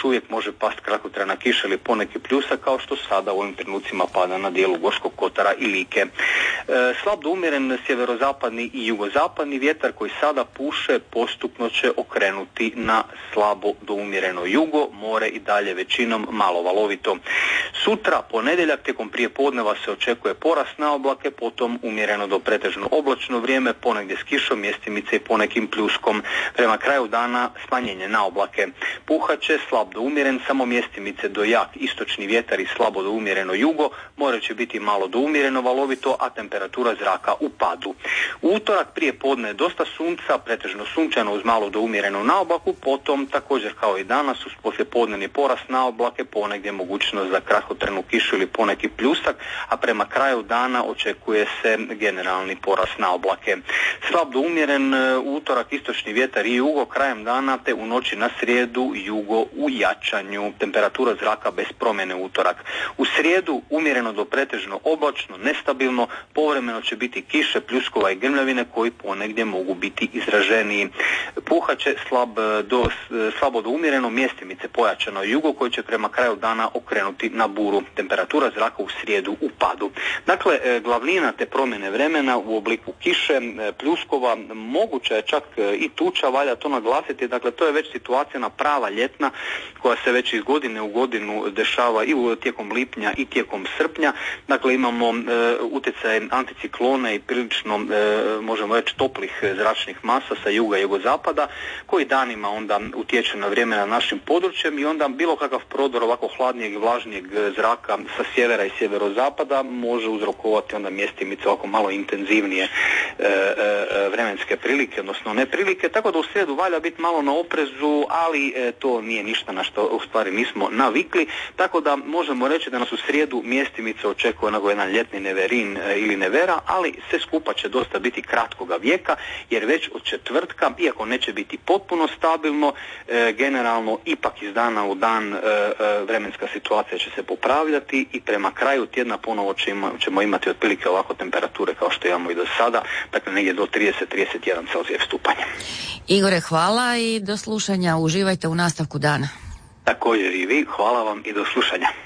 uvijek može pasti kratkotrajna kiša ili poneki pljusak, kao što sada u ovim trenucima pada na dijelu Gorskog kotara i Like. Slab do umjeren sjeverozapadni i jugozapadni vjetar koji sada puše postupno će okrenuti na slabo do umjereno jugo, more i dalje većinom malo valovito. Sutra, ponedjeljak, tijekom prijepodneva se očekuje porast na oblake, potom umjereno do pretežno oblačno vrijeme, ponegdje s kišom, mjestimice i ponekim pljuskom. Prema kraju dana smanjenje na oblake. Puhat će slab do umjeren, samo mjestimice do jak istočni vjetar i slabo do umjereno jugo, more će biti malo do umjereno valovito, a temperatura zraka u padu. U utorak prije podne dosta sunca, pretežno sunčano uz malo do umjereno na oblaku, potom također kao i danas uz poslijepodnevni porast na oblake, ponegdje mogućnost za kratkotrajnu kišu ili poneki pljusak, a prema kraju dana očekuje se generalni porast na oblake. Slab do umjeren u utorak istočni vjetar i jugo krajem dana, te u noći na srijedu jugo u jačanju. Temperatura zraka bez promjene u utorak. U srijedu umjereno do pretežno oblačno, nestabilno, povremeno će biti kiše, pljuskova i grmljavine koji ponegdje mogu biti izraženiji. Puhat će slabo do umjereno, mjestimice pojačano jugo koji će prema kraju dana okrenuti na buru. Temperatura zraka u srijedu u padu. Dakle, glavnina te promjene vremena u obliku kiše, pljuskova, moguća je čak i tuča, valja to naglasiti. Dakle, to je već situacija prava ljetna koja se već iz godine u godinu dešava i tijekom lipnja i tijekom srpnja. Dakle, imamo utjecaj anticiklone i prilično, možemo reći, toplih zračnih masa sa juga i jugozapada koji danima onda utječu na vrijeme na našim područjem i onda bilo kakav prodor ovako hladnijeg i vlažnijeg zraka sa sjevera i sjeverozapada može uzrokovati onda mjestimice ovako malo intenzivnije vremenske prilike, odnosno neprilike, tako da u srijedu valja biti malo na oprezu, ali to nije ništa na što u stvari nismo navikli, tako da možemo reći da nas u srijedu mjestimice očekuje onako jedan ljetni neverin ili nevera, ali sve skupa će dosta biti kratkoga vijeka, jer već od četvrtka, iako neće biti potpuno stabilno, generalno ipak iz dana u dan vremenska situacija će se popravljati i prema kraju tjedna ponovo ćemo imati otprilike ovako temperature kao što imamo i do sada, dakle negdje do 30-31 Celzijeva stupanja. Igore, hvala i do slušanja. Uživajte u nastavku dana. Također i vi, hvala vam i do slušanja.